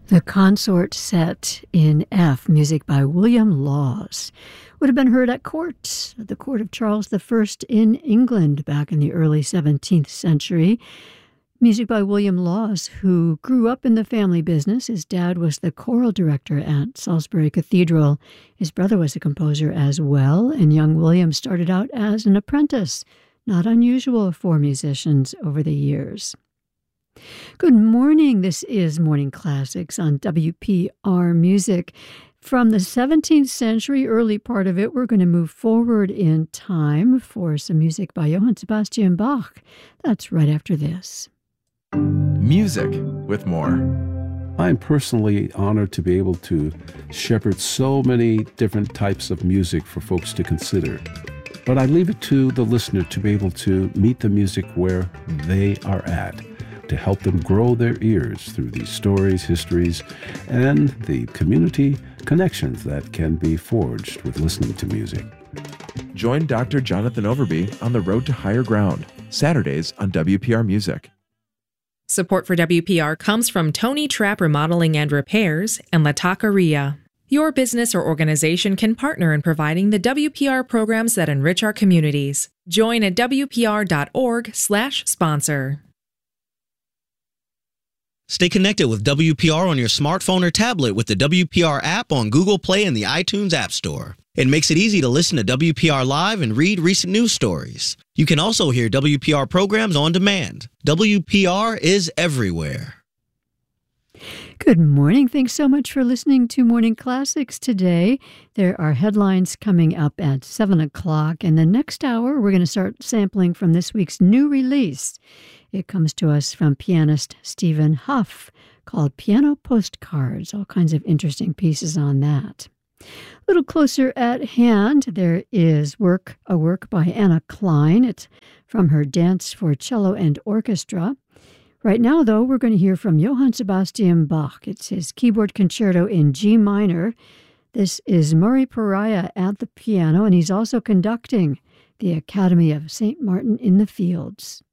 The Consort Set in F, music by William Laws, would have been heard at court, at the court of Charles I in England back in the early 17th century. Music by William Laws, who grew up in the family business. His dad was the choral director at Salisbury Cathedral. His brother was a composer as well, and young William started out as an apprentice, not unusual for musicians over the years. Good morning. This is Morning Classics on WPR Music. From the 17th century, early part of it, we're going to move forward in time for some music by Johann Sebastian Bach. That's right after this. Music with more. I'm personally honored to be able to shepherd so many different types of music for folks to consider. But I leave it to the listener to be able to meet the music where they are at, to help them grow their ears through these stories, histories, and the community connections that can be forged with listening to music. Join Dr. Jonathan Overby on the road to higher ground, Saturdays on WPR Music. Support for WPR comes from Tony Trapp Remodeling and Repairs and La Taqueria. Your business or organization can partner in providing the WPR programs that enrich our communities. Join at WPR.org/sponsor. Stay connected with WPR on your smartphone or tablet with the WPR app on Google Play and the iTunes App Store. It makes it easy to listen to WPR Live and read recent news stories. You can also hear WPR programs on demand. WPR is everywhere. Good morning. Thanks so much for listening to Morning Classics today. There are headlines coming up at 7 o'clock. And the next hour, we're going to start sampling from this week's new release. It comes to us from pianist Stephen Huff, called Piano Postcards. All kinds of interesting pieces on that. A little closer at hand, there is a work by Anna Klein. It's from her Dance for Cello and Orchestra. Right now, though, we're going to hear from Johann Sebastian Bach. It's his keyboard concerto in G minor. This is Murray Pariah at the piano, and he's also conducting the Academy of St. Martin in the Fields.